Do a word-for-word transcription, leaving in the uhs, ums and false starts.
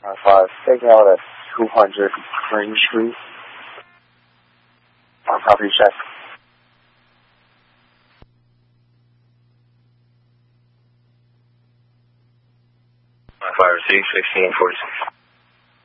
R five, take out at two hundred Green Street. On copy check. R five, sixteen forty-six.